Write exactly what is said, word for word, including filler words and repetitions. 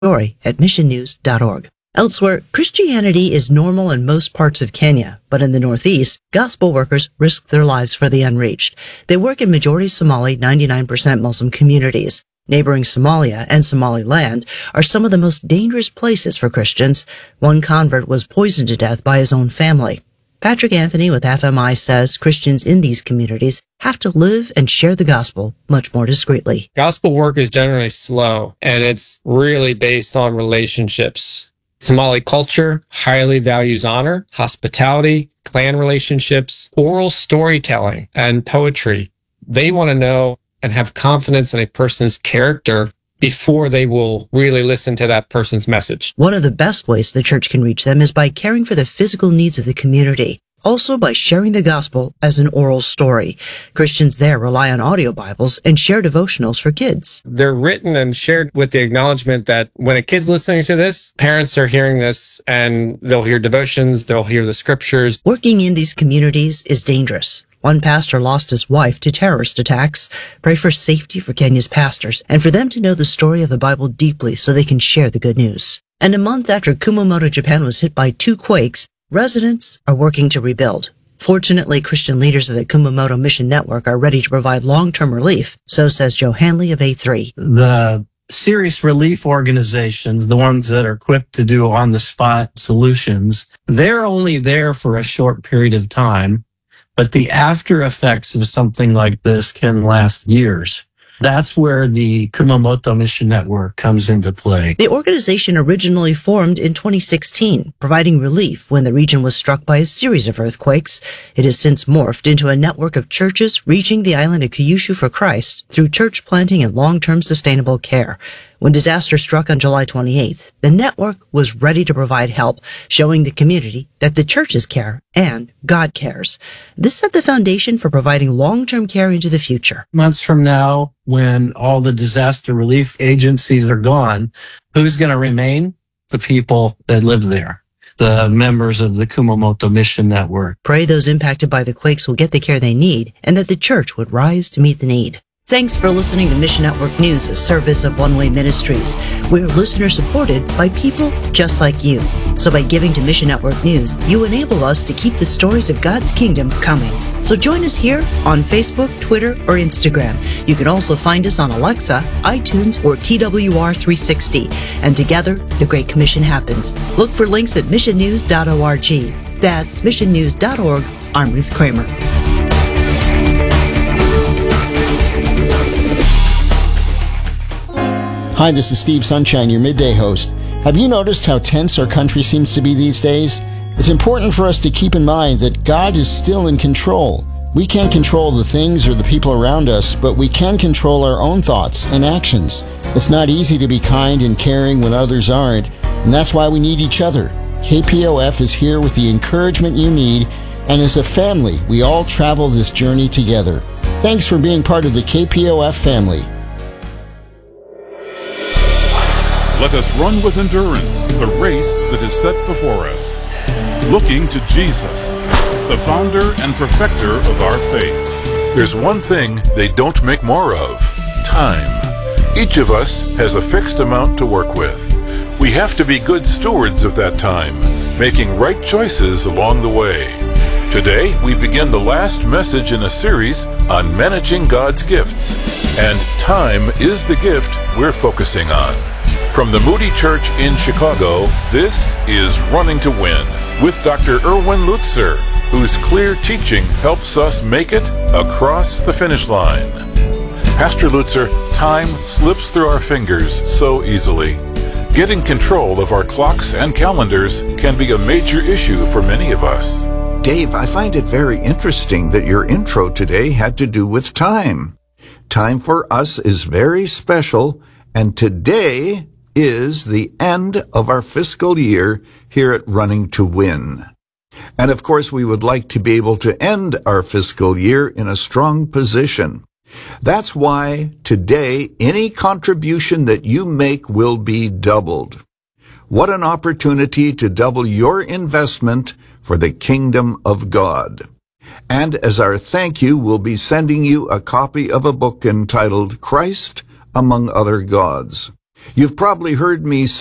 story at mission news dot org. Elsewhere, Christianity is normal in most parts of Kenya, but in the Northeast, gospel workers risk their lives for the unreached. They work in majority Somali, ninety-nine percent Muslim communities. Neighboring Somalia and Somaliland are some of the most dangerous places for Christians. One convert was poisoned to death by his own family. Patrick Anthony with F M I says Christians in these communities have to live and share the gospel much more discreetly. Gospel work is generally slow, and it's really based on relationships. Somali culture highly values honor, hospitality, clan relationships, oral storytelling, and poetry. They want to know and have confidence in a person's character before they will really listen to that person's message. One of the best ways the church can reach them is by caring for the physical needs of the community. Also by sharing the gospel as an oral story. Christians there rely on audio Bibles and share devotionals for kids. They're written and shared with the acknowledgement that when a kid's listening to this, parents are hearing this and they'll hear devotions, they'll hear the scriptures. Working in these communities is dangerous. One pastor lost his wife to terrorist attacks. Pray for safety for Kenya's pastors and for them to know the story of the Bible deeply so they can share the good news. And a month after Kumamoto, Japan was hit by two quakes, residents are working to rebuild. Fortunately, Christian leaders of the Kumamoto Mission Network are ready to provide long-term relief, so says Joe Hanley of A three. The serious relief organizations, the ones that are equipped to do on-the-spot solutions, they're only there for a short period of time, but the after effects of something like this can last years. That's where the Kumamoto Mission Network comes into play. The organization originally formed in twenty sixteen, providing relief when the region was struck by a series of earthquakes. It has since morphed into a network of churches reaching the island of Kyushu for Christ through church planting and long-term sustainable care. When disaster struck on July twenty-eighth, the network was ready to provide help, showing the community that the churches care and God cares. This set the foundation for providing long-term care into the future. Months from now, when all the disaster relief agencies are gone, who's going to remain? The people that live there, the members of the Kumamoto Mission Network. Pray those impacted by the quakes will get the care they need and that the church would rise to meet the need. Thanks for listening to Mission Network News, a service of One Way Ministries. We're listener-supported by people just like you. So by giving to Mission Network News, you enable us to keep the stories of God's kingdom coming. So join us here on Facebook, Twitter, or Instagram. You can also find us on Alexa, iTunes, or T W R three sixty. And together, the Great Commission happens. Look for links at mission news dot org. That's mission news dot org. I'm Ruth Kramer. Hi, this is Steve Sunshine, your midday host. Have you noticed how tense our country seems to be these days? It's important for us to keep in mind that God is still in control. We can't control the things or the people around us, but we can control our own thoughts and actions. It's not easy to be kind and caring when others aren't, and that's why we need each other. K P O F is here with the encouragement you need, and as a family, we all travel this journey together. Thanks for being part of the K P O F family. Let us run with endurance the race that is set before us, looking to Jesus, the founder and perfecter of our faith. There's one thing they don't make more of: time. Each of us has a fixed amount to work with. We have to be good stewards of that time, making right choices along the way. Today, we begin the last message in a series on managing God's gifts, and time is the gift we're focusing on. From the Moody Church in Chicago, this is Running to Win with Doctor Erwin Lutzer, whose clear teaching helps us make it across the finish line. Pastor Lutzer, time slips through our fingers so easily. Getting control of our clocks and calendars can be a major issue for many of us. Dave, I find it very interesting that your intro today had to do with time. Time for us is very special, and today is the end of our fiscal year here at Running to Win. And of course, we would like to be able to end our fiscal year in a strong position. That's why today, any contribution that you make will be doubled. What an opportunity to double your investment for the kingdom of God. And as our thank you, we'll be sending you a copy of a book entitled Christ Among Other Gods. You've probably heard me